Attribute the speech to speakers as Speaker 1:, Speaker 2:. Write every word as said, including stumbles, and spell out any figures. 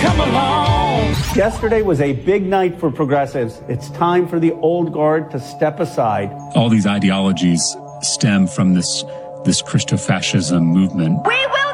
Speaker 1: come along.
Speaker 2: Yesterday was a big night for progressives. It's time for the old guard to step aside.
Speaker 3: All these ideologies stem from this, this Christofascism movement.
Speaker 4: We will